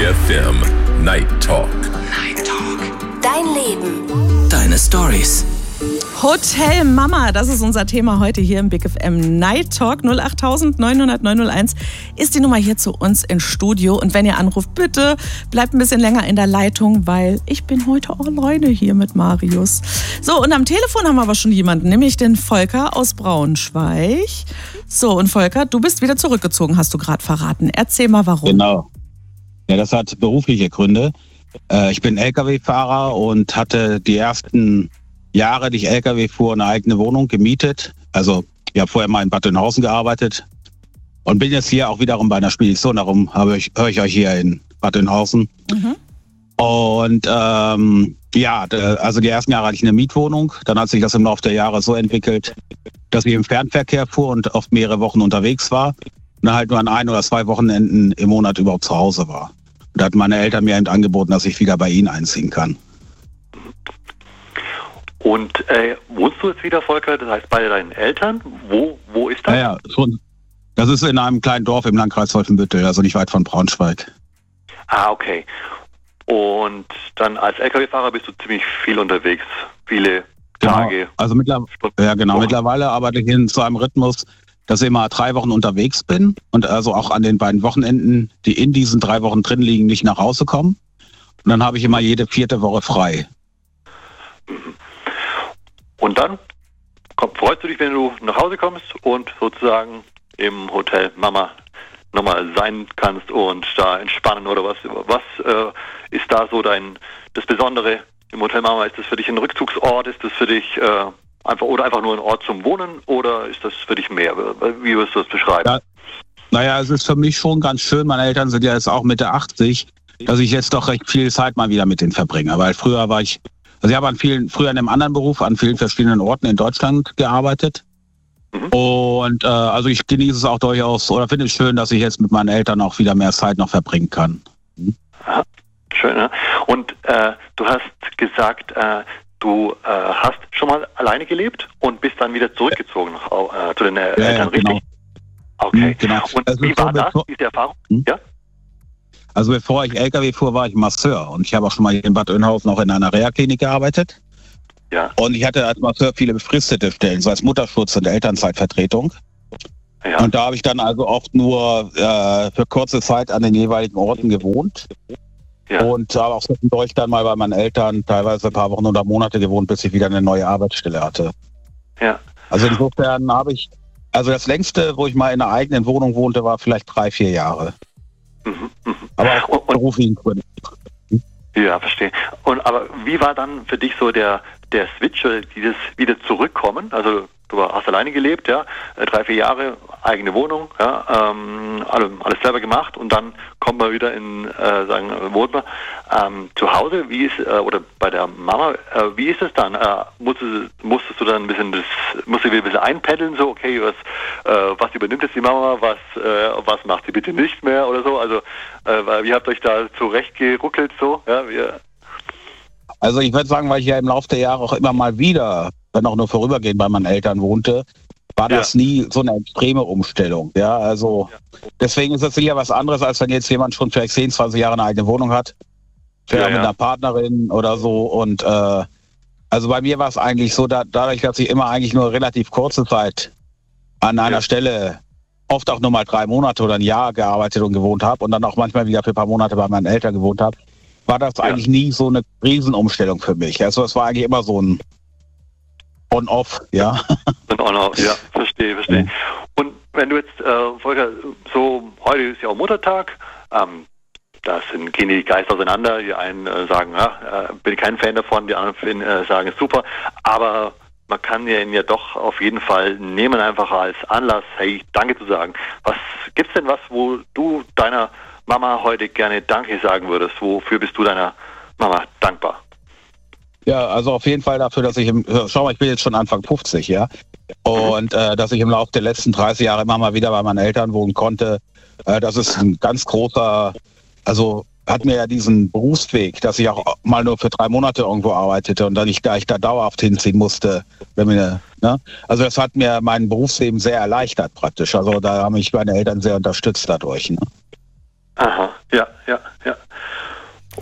FM Night Talk. Night Talk. Dein Leben. Deine Stories. Hotel Mama, das ist unser Thema heute hier im Big FM Night Talk. 08000 900 901 ist die Nummer hier zu uns ins Studio. Und wenn ihr anruft, bitte bleibt ein bisschen länger in der Leitung, weil ich bin heute alleine hier mit Marius. So, und am Telefon haben wir aber schon jemanden, nämlich den Volker aus Braunschweig. So, und Volker, du bist wieder zurückgezogen, hast du gerade verraten. Erzähl mal, warum. Genau. Ja, das hat berufliche Gründe. Ich bin LKW-Fahrer und hatte die ersten Jahre, die ich LKW fuhr, eine eigene Wohnung gemietet. Also ich habe vorher mal in Bad Oeynhausen gearbeitet und bin jetzt hier auch wiederum bei einer Spedition. Darum höre ich euch hier in Bad Oeynhausen. Mhm. Und also die ersten Jahre hatte ich eine Mietwohnung. Dann hat sich das im Laufe der Jahre so entwickelt, dass ich im Fernverkehr fuhr und oft mehrere Wochen unterwegs war. Und dann halt nur an 1 oder 2 Wochenenden im Monat überhaupt zu Hause war. Und da hatten meine Eltern mir eben angeboten, dass ich wieder bei ihnen einziehen kann. Und wohnst du jetzt wieder, Volker, das heißt bei deinen Eltern? Wo ist das? Ja, schon. Das ist in einem kleinen Dorf im Landkreis Wolfenbüttel, also nicht weit von Braunschweig. Ah, okay. Und dann als LKW-Fahrer bist du ziemlich viel unterwegs, viele Tage. Genau. Also mittlerweile arbeite ich in so einem Rhythmus, dass ich immer 3 Wochen unterwegs bin und also auch an den beiden Wochenenden, die in diesen 3 Wochen drin liegen, nicht nach Hause kommen. Und dann habe ich immer jede 4. Woche frei. Und dann freust du dich, wenn du nach Hause kommst und sozusagen im Hotel Mama nochmal sein kannst und da entspannen oder was? Was ist da so das Besondere im Hotel Mama? Ist das für dich ein Rückzugsort? Ist das für dich einfach nur ein Ort zum Wohnen oder ist das für dich mehr? Wie wirst du das beschreiben? Ja, naja, es ist für mich schon ganz schön. Meine Eltern sind ja jetzt auch Mitte 80, dass ich jetzt doch recht viel Zeit mal wieder mit denen verbringe. Weil früher war ich habe früher in einem anderen Beruf an vielen verschiedenen Orten in Deutschland gearbeitet. Mhm. Und also ich genieße es auch durchaus oder finde es schön, dass ich jetzt mit meinen Eltern auch wieder mehr Zeit noch verbringen kann. Mhm. Aha, schön, ne? Und du hast gesagt, du hast schon mal alleine gelebt und bist dann wieder zurückgezogen zu den Eltern, richtig? Genau. Okay. Genau. Und wie war das, diese Erfahrung? Ja? Also bevor ich LKW fuhr, war ich Masseur und ich habe auch schon mal in Bad Oeynhausen auch in einer Reha-Klinik gearbeitet. Ja. Und ich hatte als Masseur viele befristete Stellen, so als Mutterschutz und Elternzeitvertretung. Ja. Und da habe ich dann also auch nur für kurze Zeit an den jeweiligen Orten gewohnt. Ja. Und habe auch zwischendurch dann mal bei meinen Eltern teilweise ein paar Wochen oder Monate gewohnt, bis ich wieder eine neue Arbeitsstelle hatte. Ja. Also insofern also das längste, wo ich mal in einer eigenen Wohnung wohnte, war vielleicht 3-4 Jahre. Mhm. Aber auch beruflichen Gründen. Ja, verstehe. Aber wie war dann für dich so der Switch oder dieses wieder zurückkommen? Also du hast alleine gelebt, ja, 3-4 Jahre, eigene Wohnung, ja, alles selber gemacht und dann kommt man wieder wohnt man zu Hause. Wie ist oder bei der Mama? Wie ist es dann? Musstest du dann musst du wieder ein bisschen einpendeln, so okay, was übernimmt jetzt die Mama, was macht sie bitte nicht mehr oder so? Also wie habt ihr euch da zurechtgeruckelt so? Ja, Also ich würde sagen, weil ich ja im Laufe der Jahre auch immer mal wieder, wenn auch nur vorübergehend bei meinen Eltern wohnte, war das nie so eine extreme Umstellung. Ja, also deswegen ist das sicher was anderes, als wenn jetzt jemand schon vielleicht 10, 20 Jahre eine eigene Wohnung hat, vielleicht mit einer Partnerin oder so. Und also bei mir war es eigentlich so, dadurch, dass ich immer eigentlich nur relativ kurze Zeit an einer Stelle, oft auch nur mal 3 Monate oder ein Jahr gearbeitet und gewohnt habe und dann auch manchmal wieder für ein paar Monate bei meinen Eltern gewohnt habe, war das eigentlich nie so eine Riesenumstellung für mich. Also es war eigentlich immer so ein On-Off, ja. Ein On-Off, ja, verstehe. Ja. Und wenn du jetzt, Volker, so heute ist ja auch Muttertag, da gehen die Geister auseinander. Die einen sagen, bin kein Fan davon, die anderen sagen, ist super. Aber man kann ihn ja doch auf jeden Fall nehmen, einfach als Anlass, hey, danke zu sagen. Gibt's denn was, wo du deiner Mama heute gerne Danke sagen würdest? Wofür bist du deiner Mama dankbar? Ja, also auf jeden Fall dafür, dass ich schau mal, ich bin jetzt schon Anfang 50, ja. Und dass ich im Laufe der letzten 30 Jahre immer mal wieder bei meinen Eltern wohnen konnte, das ist ein ganz großer, also hat mir ja diesen Berufsweg, dass ich auch mal nur für 3 Monate irgendwo arbeitete und dann ich da dauerhaft hinziehen musste. Also das hat mir mein Berufsleben sehr erleichtert praktisch. Also da haben mich meine Eltern sehr unterstützt dadurch. Ne? Aha, ja.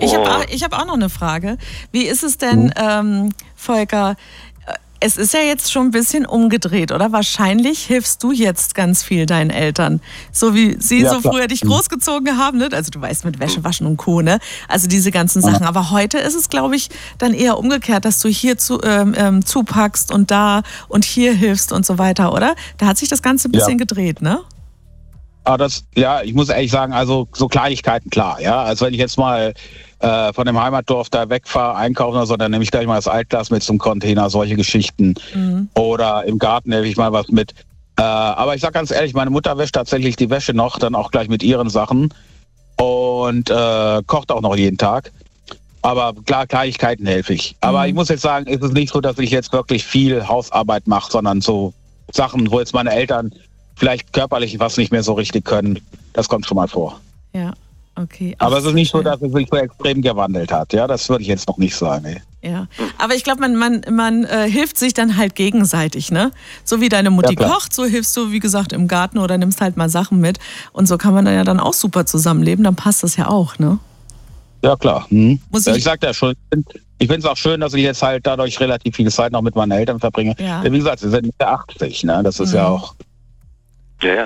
Ich hab auch noch eine Frage. Wie ist es denn, Volker, es ist ja jetzt schon ein bisschen umgedreht, oder? Wahrscheinlich hilfst du jetzt ganz viel deinen Eltern. So wie sie so früher dich großgezogen haben, ne? Also du weißt, mit Wäsche waschen und Co., ne? Also diese ganzen Sachen. Aber heute ist es, glaube ich, dann eher umgekehrt, dass du hier zupackst und da und hier hilfst und so weiter, oder? Da hat sich das Ganze ein bisschen gedreht, ne? Aber ich muss ehrlich sagen, also so Kleinigkeiten, klar, ja. Also wenn ich jetzt mal von dem Heimatdorf da wegfahre, einkaufen oder so, dann nehme ich gleich mal das Altglas mit zum Container, solche Geschichten. Oder im Garten nehme ich mal was mit. Aber ich sag ganz ehrlich, meine Mutter wäscht tatsächlich die Wäsche noch, dann auch gleich mit ihren Sachen und kocht auch noch jeden Tag. Aber klar, Kleinigkeiten helfe ich. Aber ich muss jetzt sagen, es ist nicht so, dass ich jetzt wirklich viel Hausarbeit mache, sondern so Sachen, wo jetzt meine Eltern vielleicht körperlich was nicht mehr so richtig können. Das kommt schon mal vor. Ja. Okay. Aber es ist nicht so, dass es sich so extrem gewandelt hat. Ja, das würde ich jetzt noch nicht sagen. Ey. Ja, aber ich glaube, man hilft sich dann halt gegenseitig, ne? So wie deine Mutti kocht, so hilfst du, wie gesagt, im Garten oder nimmst halt mal Sachen mit. Und so kann man dann ja dann auch super zusammenleben. Dann passt das ja auch, ne? Ja, klar. Ich sag ja schon, ich finde es auch schön, dass ich jetzt halt dadurch relativ viel Zeit noch mit meinen Eltern verbringe. Ja. Wie gesagt, sie sind Mitte 80, ne? Das ist ja auch... Ja.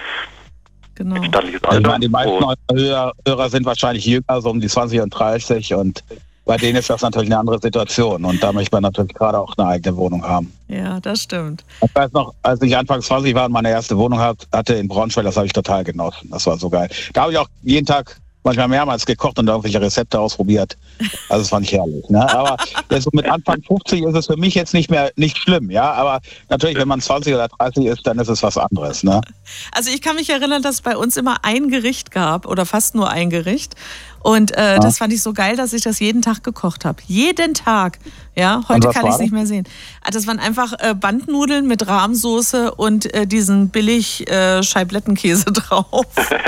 Genau. Ich meine, die meisten Hörer sind wahrscheinlich jünger, so um die 20 und 30 und bei denen ist das natürlich eine andere Situation und da möchte man natürlich gerade auch eine eigene Wohnung haben. Ja, das stimmt. Ich weiß noch, als ich Anfang 20 war und meine erste Wohnung hatte in Braunschweig, das habe ich total genossen. Das war so geil. Da habe ich auch jeden Tag manchmal mehrmals gekocht und irgendwelche Rezepte ausprobiert. Also das fand ich herrlich. Ne? Aber so mit Anfang 50 ist es für mich jetzt nicht schlimm. Ja, aber natürlich, wenn man 20 oder 30 ist, dann ist es was anderes. Ne? Also ich kann mich erinnern, dass es bei uns immer ein Gericht gab oder fast nur ein Gericht. Und das fand ich so geil, dass ich das jeden Tag gekocht habe. Jeden Tag. Ja, heute kann ich es nicht mehr sehen. Das waren einfach Bandnudeln mit Rahmsoße und diesen billig Scheiblettenkäse drauf.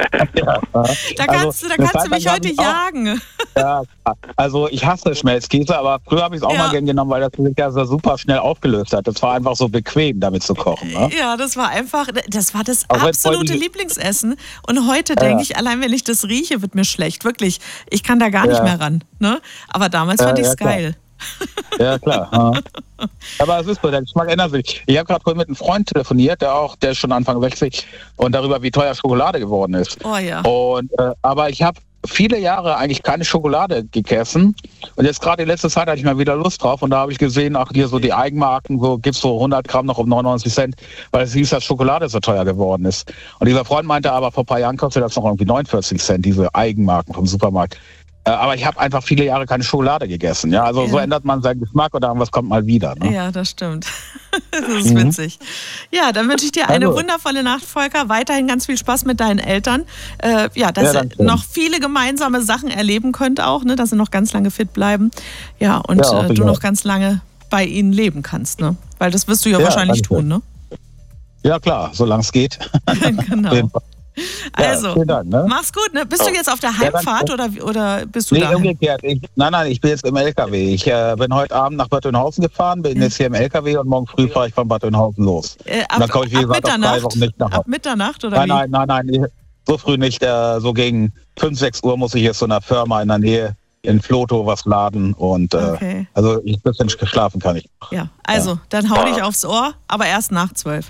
Da kannst du mich heute jagen. Ja, also ich hasse Schmelzkäse, aber früher habe ich es auch mal gern genommen, weil das sich ja so super schnell aufgelöst hat. Das war einfach so bequem, damit zu kochen. Ne? Ja, das war das absolute Lieblingsessen. Und heute denke ich, allein wenn ich das rieche, wird mir schlecht. Wirklich. Ich kann da gar nicht mehr ran. Ne? Aber damals fand ich es geil. Ja, klar. Ja. Aber es ist so, der Geschmack ändert sich. Ich habe gerade vorhin mit einem Freund telefoniert, der ist schon Anfang 60 und darüber, wie teuer Schokolade geworden ist. Oh ja. Und, aber ich habe viele Jahre eigentlich keine Schokolade gegessen und jetzt gerade in letzter Zeit hatte ich mal wieder Lust drauf und da habe ich gesehen, ach hier so die Eigenmarken, wo gibt's so 100 Gramm noch um 99 Cent, weil es hieß, dass Schokolade so teuer geworden ist. Und dieser Freund meinte aber, vor ein paar Jahren kostet das noch irgendwie 49 Cent, diese Eigenmarken vom Supermarkt. Aber ich habe einfach viele Jahre keine Schokolade gegessen. Ja, also so ändert man seinen Geschmack oder irgendwas kommt mal wieder. Ne? Ja, das stimmt. Das ist witzig. Ja, dann wünsche ich dir eine wundervolle Nacht, Volker. Weiterhin ganz viel Spaß mit deinen Eltern. Dass ihr noch viele gemeinsame Sachen erleben könnt auch, ne? Dass sie noch ganz lange fit bleiben. Ja, und du noch ganz lange bei ihnen leben kannst. Ne? Weil das wirst du ja wahrscheinlich tun, ne? Ja, klar, solange es geht. Genau. Also, Dank, ne? Mach's gut, ne? Bist du jetzt auf der Heimfahrt oder bist du da? Nee, umgekehrt. Nein, ich bin jetzt im LKW. Ich bin heute Abend nach Bad Oeynhausen gefahren, bin jetzt hier im LKW und morgen früh fahre ich von Bad Oeynhausen los. Dann komme ich, wie gesagt, auf 3 Wochen nicht nach Hause. Ab Mitternacht oder Nein, so früh nicht. So gegen 5, 6 Uhr muss ich jetzt so einer Firma in der Nähe in Floto was laden und also ein bisschen geschlafen kann ich. Ja, also dann hau dich aufs Ohr, aber erst nach 12.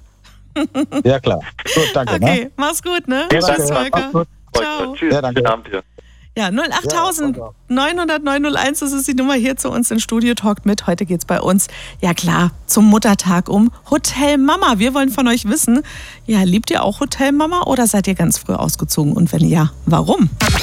Ja, klar. Gut, danke. Okay, ne? Mach's gut, ne? Ja, tschüss, Volker. Ciao. Tschüss. Ja, danke. Ja, 08000 900 901, das ist die Nummer hier zu uns in Studio Talkt mit. Heute geht's bei uns, ja klar, zum Muttertag um Hotel Mama. Wir wollen von euch wissen, ja, liebt ihr auch Hotel Mama oder seid ihr ganz früh ausgezogen? Und wenn ja, warum?